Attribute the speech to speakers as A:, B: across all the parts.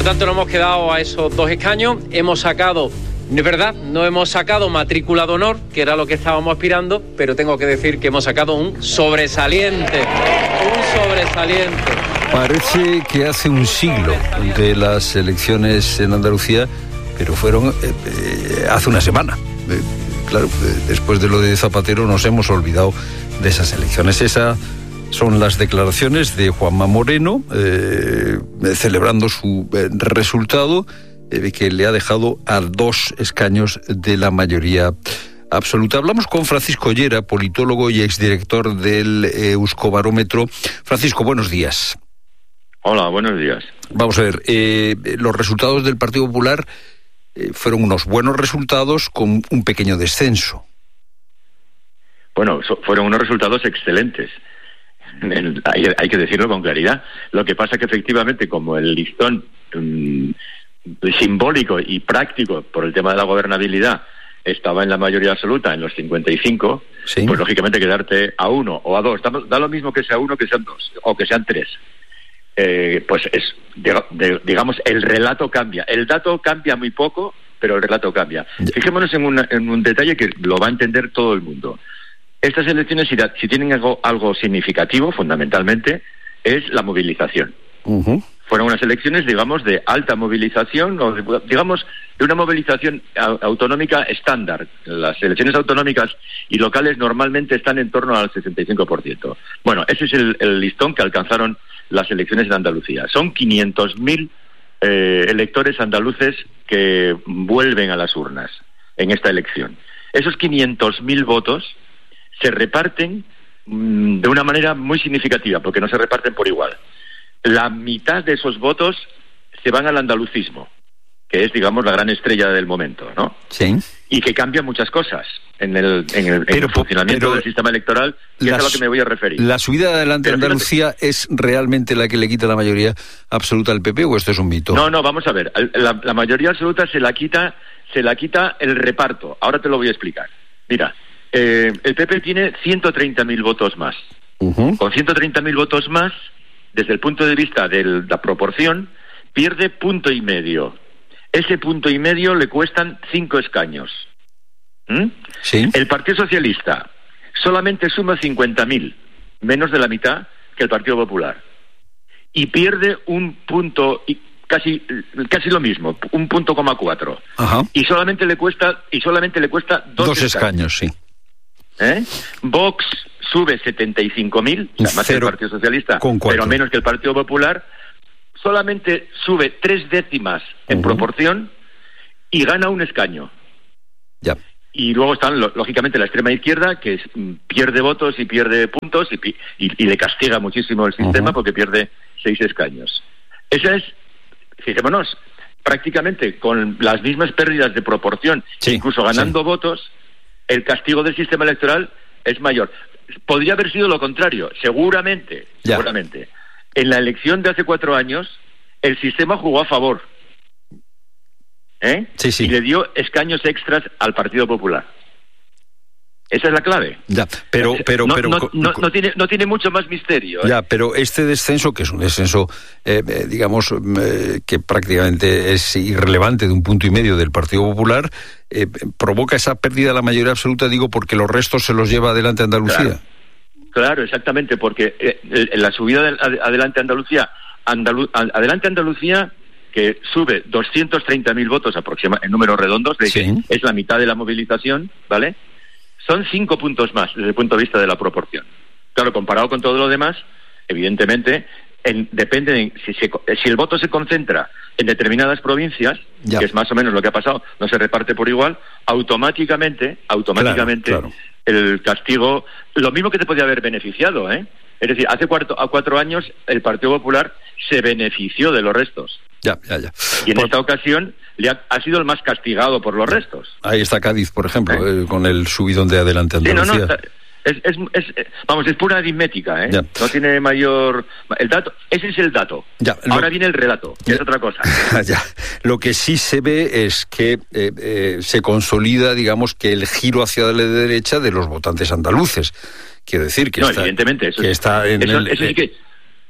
A: Por tanto, nos hemos quedado a esos 2 escaños. Hemos sacado, es verdad, no hemos sacado matrícula de honor, que era lo que estábamos aspirando, pero tengo que decir que hemos sacado un sobresaliente. Un sobresaliente.
B: Parece que hace un siglo de las elecciones en Andalucía, pero fueron hace una semana. Claro, después de lo de Zapatero nos hemos olvidado de esas elecciones. Esas son las declaraciones de Juanma Moreno, celebrando su resultado, que le ha dejado a 2 escaños de la mayoría absoluta. Hablamos con Francisco Llera, politólogo y exdirector del Euskobarómetro. Francisco, buenos días.
C: Hola, buenos días.
B: Vamos a ver, los resultados del Partido Popular fueron unos buenos resultados con un pequeño descenso.
C: Bueno, fueron unos resultados excelentes. Hay que decirlo con claridad. Lo que pasa es que efectivamente, como el listón simbólico y práctico por el tema de la gobernabilidad estaba en la mayoría absoluta, en los 55, sí, pues lógicamente quedarte a 1 o a 2, da lo mismo que sea 1 que sean 2 o que sean 3. Pues es, digamos, el relato cambia. El dato cambia muy poco, pero el relato cambia. Fijémonos en un detalle que lo va a entender todo el mundo. Estas elecciones, si tienen algo significativo, fundamentalmente, es la movilización. Uh-huh. Fueron unas elecciones, digamos, de alta movilización, o digamos, de una movilización autonómica estándar. Las elecciones autonómicas y locales normalmente están en torno al 65%. Bueno, ese es el listón que alcanzaron las elecciones de Andalucía. Son 500.000 electores andaluces que vuelven a las urnas en esta elección. Esos 500.000 votos se reparten de una manera muy significativa, porque no se reparten por igual. La mitad de esos votos se van al andalucismo, que es, digamos, la gran estrella del momento, ¿no?
B: Sí.
C: Y que cambia muchas cosas en el funcionamiento del sistema electoral, que es a lo que me voy a referir.
B: ¿La subida adelante de Andalucía es realmente la que le quita la mayoría absoluta al PP o esto es un mito?
C: No, vamos a ver. La mayoría absoluta se la quita el reparto. Ahora te lo voy a explicar. Mira, el PP tiene 130.000 votos más. Uh-huh. Con 130.000 votos más, desde el punto de vista de la proporción, pierde 1,5 puntos. Ese 1,5 puntos le cuestan 5 escaños.
B: Sí.
C: El Partido Socialista solamente suma 50.000, menos de la mitad que el Partido Popular. Y pierde 1 punto, casi lo mismo, 1,4 puntos.
B: Ajá.
C: Y solamente le cuesta 2
B: escaños, sí.
C: Vox sube 75.000, más que el Partido Socialista, pero menos que el Partido Popular. Solamente sube 3 décimas en proporción y gana 1 escaño.
B: Ya.
C: Y luego están, lógicamente, la extrema izquierda, que pierde votos y pierde puntos y le castiga muchísimo el sistema porque pierde 6 escaños. Esa es, fijémonos, prácticamente con las mismas pérdidas de proporción, sí, incluso ganando votos, el castigo del sistema electoral es mayor. Podría haber sido lo contrario, seguramente. En la elección de hace 4 años, el sistema jugó a favor.
B: Sí.
C: Y le dio escaños extras al Partido Popular. Esa es la clave.
B: Ya, pero
C: no tiene mucho más misterio.
B: Ya, pero este descenso, que es un descenso, digamos, que prácticamente es irrelevante de 1,5 puntos del Partido Popular, provoca esa pérdida de la mayoría absoluta, digo, porque los restos se los lleva adelante Andalucía.
C: Claro, exactamente, porque la subida de Adelante Andalucía, Adelante Andalucía, que sube 230.000 votos aproximadamente, en números redondos, de que es la mitad de la movilización, ¿vale? Son 5 puntos más desde el punto de vista de la proporción. Claro, comparado con todo lo demás, evidentemente, depende de si el voto se concentra en determinadas provincias, que es más o menos lo que ha pasado, no se reparte por igual, automáticamente claro. El castigo, lo mismo que te podía haber beneficiado, Es decir, hace 4 años el Partido Popular se benefició de los restos.
B: Ya.
C: Y en esta ocasión ha sido el más castigado por los restos.
B: Ahí está Cádiz, por ejemplo, con el subidón de Adelante Andalucía.
C: Es pura aritmética, No tiene mayor... El dato, ese es el dato. Ahora viene el relato, que es otra cosa.
B: Lo que sí se ve es que se consolida, digamos, que el giro hacia la derecha de los votantes andaluces. Quiero decir que
C: evidentemente, eso
B: que está en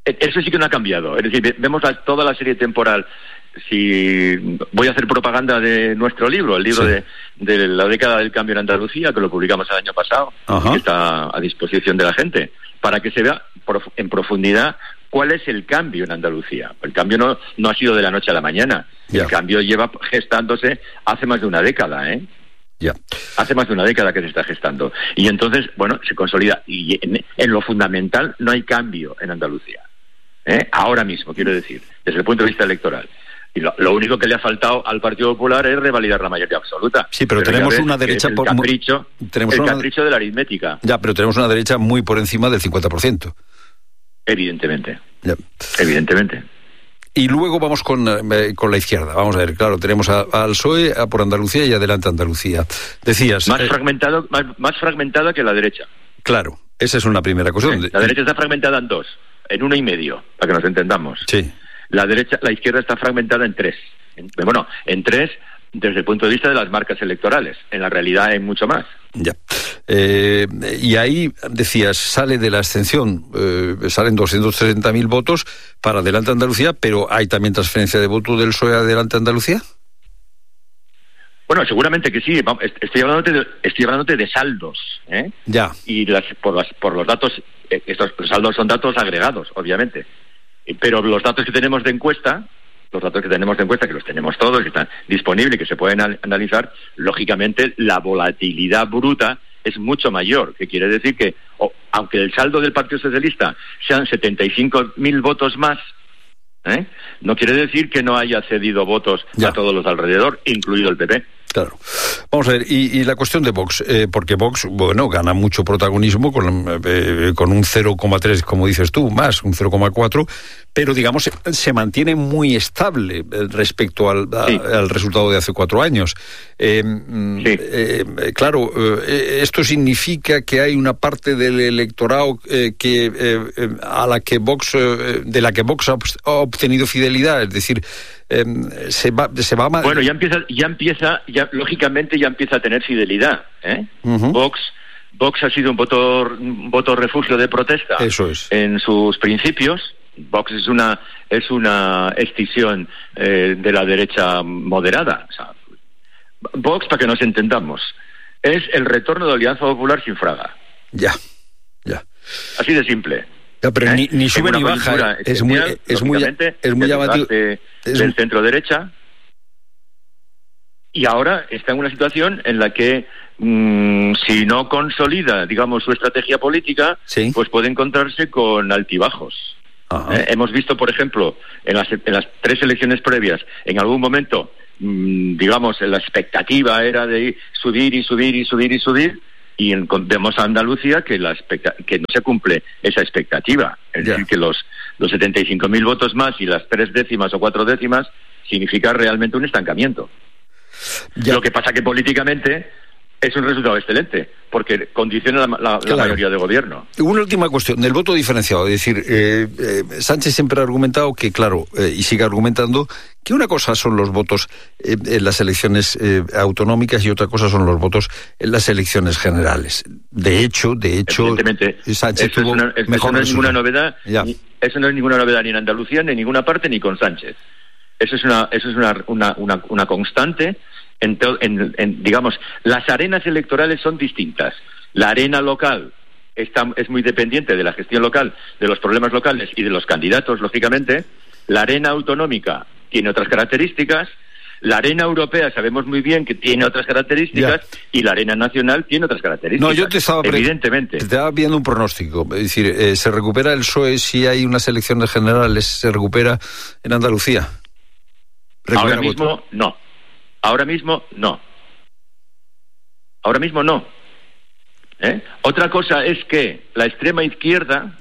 C: Eso sí que no ha cambiado. Es decir, vemos toda la serie temporal. Si voy a hacer propaganda de nuestro libro, el libro de la década del cambio en Andalucía, que lo publicamos el año pasado, que está a disposición de la gente, para que se vea en profundidad cuál es el cambio en Andalucía. El cambio no ha sido de la noche a la mañana. El cambio lleva gestándose hace más de una década, Hace más de una década que se está gestando. Y entonces, bueno, se consolida. Y en lo fundamental no hay cambio en Andalucía. Ahora mismo, quiero decir, desde el punto de vista electoral. Y lo único que le ha faltado al Partido Popular es revalidar la mayoría absoluta.
B: Sí, pero tenemos una derecha...
C: El capricho de la aritmética.
B: Ya, pero tenemos una derecha muy por encima del 50%.
C: Evidentemente. Evidentemente.
B: Y luego vamos con la izquierda. Vamos a ver, claro, tenemos al PSOE, a Por Andalucía y Adelante Andalucía. Decías... Más
C: fragmentada que la derecha.
B: Claro, esa es una primera cuestión.
C: La derecha está fragmentada en 2, en 1,5, para que nos entendamos.
B: Sí.
C: La izquierda está fragmentada en 3. En 3 desde el punto de vista de las marcas electorales. En la realidad hay mucho más.
B: Ya. Y ahí, decías, sale de la abstención, salen 230.000 votos para Adelante Andalucía, pero ¿hay también transferencia de voto del PSOE a Adelante Andalucía?
C: Bueno, seguramente que sí. Estoy hablándote de saldos,
B: Ya.
C: Y por los datos, estos saldos son datos agregados, obviamente. Pero los datos que tenemos de encuesta, que los tenemos todos, que están disponibles y que se pueden analizar, lógicamente la volatilidad bruta es mucho mayor, que quiere decir que, aunque el saldo del Partido Socialista sean 75.000 votos más, no quiere decir que no haya cedido votos a todos los alrededor, incluido el PP.
B: Claro. Vamos a ver, y la cuestión de Vox, porque Vox, bueno, gana mucho protagonismo con un 0,3, como dices tú, más, un 0,4, pero digamos, se mantiene muy estable respecto al resultado de hace 4 años. Claro, esto significa que hay una parte del electorado de la que Vox ha obtenido fidelidad, es decir,
C: Bueno, lógicamente ya empieza a tener fidelidad, Vox ha sido un voto refugio de protesta.
B: Eso es.
C: En sus principios. Vox es una escisión de la derecha moderada. O sea, Vox, para que nos entendamos, es el retorno de Alianza Popular sin Fraga.
B: Ya.
C: Así de simple.
B: Ya, pero ni sube ni baja. Es muy llamativo.
C: Del centro derecha. Y ahora está en una situación en la que, si no consolida, digamos, su estrategia política, pues puede encontrarse con altibajos. Hemos visto, por ejemplo, en las 3 elecciones previas, en algún momento, digamos, la expectativa era de subir, y vemos a Andalucía que no se cumple esa expectativa. Es decir, que los 75.000 votos más y las 3 décimas o 4 décimas significa realmente un estancamiento. Lo que pasa que políticamente es un resultado excelente, porque condiciona la mayoría de gobierno.
B: Una última cuestión, del voto diferenciado. Es decir, Sánchez siempre ha argumentado que, claro, y sigue argumentando, que una cosa son los votos en las elecciones autonómicas y otra cosa son los votos en las elecciones generales. De hecho, Sánchez tuvo mejor resultado.
C: Ninguna novedad. Eso no es ninguna novedad ni en Andalucía, ni en ninguna parte, ni con Sánchez. Eso es una constante. Digamos, las arenas electorales son distintas. La arena local es muy dependiente de la gestión local, de los problemas locales y de los candidatos, lógicamente. La arena autonómica tiene otras características. La arena europea sabemos muy bien que tiene otras características, y la arena nacional tiene otras características.
B: No, yo te estaba
C: evidentemente.
B: Te estaba viendo un pronóstico. Es decir, ¿se recupera el PSOE si hay unas elecciones generales? ¿Se recupera en Andalucía?
C: Ahora mismo no. Ahora mismo no. Otra cosa es que la extrema izquierda,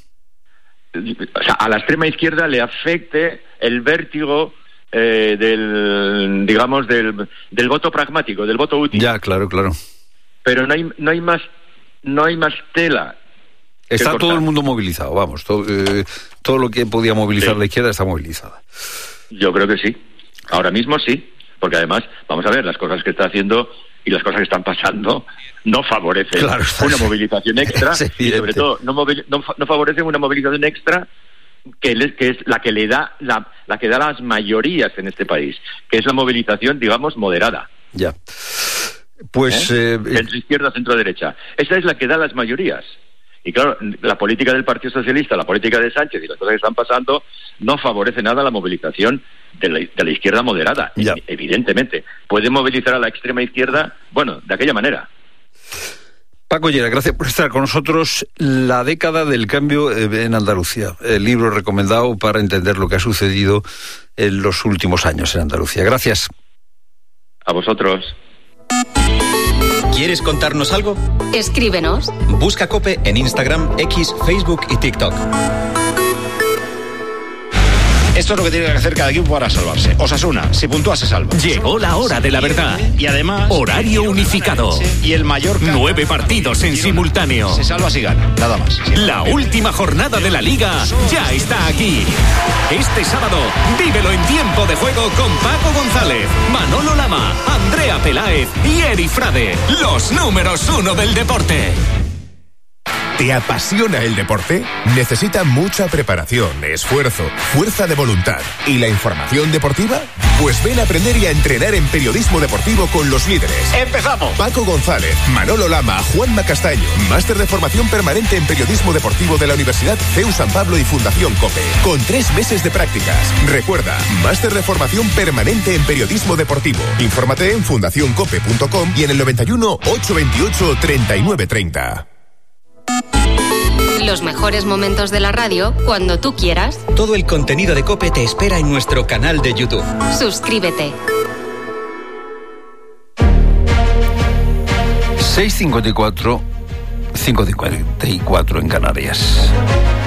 C: o sea, a la extrema izquierda le afecte el vértigo del voto pragmático, del voto útil.
B: Ya, claro.
C: Pero no hay más tela.
B: Está todo el mundo movilizado, vamos. Todo lo que podía movilizar la izquierda está movilizada.
C: Yo creo que sí. Ahora mismo sí. Porque además, vamos a ver, las cosas que está haciendo y las cosas que están pasando no favorecen una movilización extra, y sobre todo no favorecen una movilización extra que es la que le da la que da las mayorías en este país, que es la movilización, digamos, moderada.
B: Ya. Pues
C: centro izquierda, centro derecha. Esa es la que da las mayorías. Y claro, la política del Partido Socialista, la política de Sánchez y las cosas que están pasando no favorece nada la movilización de la izquierda moderada.
B: Ya.
C: Evidentemente. Puede movilizar a la extrema izquierda, bueno, de aquella manera.
B: Paco Llera, gracias por estar con nosotros. La década del cambio en Andalucía, el libro recomendado para entender lo que ha sucedido en los últimos años en Andalucía. Gracias.
C: A vosotros.
D: ¿Quieres contarnos algo?
E: Escríbenos.
D: Busca COPE en Instagram, X, Facebook y TikTok.
F: Esto es lo que tiene que hacer cada equipo para salvarse. Osasuna, si puntúa se salva.
G: Llegó la hora de la verdad.
F: Y además...
G: Horario unificado.
F: Y el Mallorca...
G: 9 partidos en simultáneo.
F: Se salva si gana, nada más.
G: La última jornada de la Liga ya está aquí. Este sábado, vívelo en tiempo de juego con Paco González, Manolo Lama, Andrea Peláez y Eri Frade. Los números 1 del deporte.
H: ¿Te apasiona el deporte? Necesita mucha preparación, esfuerzo, fuerza de voluntad y la información deportiva. Pues ven a aprender y a entrenar en periodismo deportivo con los líderes.
F: ¡Empezamos!
H: Paco González, Manolo Lama, Juanma Castaño. Máster de formación permanente en periodismo deportivo de la Universidad CEU San Pablo y Fundación COPE. Con 3 meses de prácticas. Recuerda, máster de formación permanente en periodismo deportivo. Infórmate en fundacioncope.com y en el 91 828 3930.
E: Los mejores momentos de la radio cuando tú quieras.
D: Todo el contenido de COPE te espera en nuestro canal de YouTube.
E: Suscríbete.
B: 6:54, 5:54 en Canarias.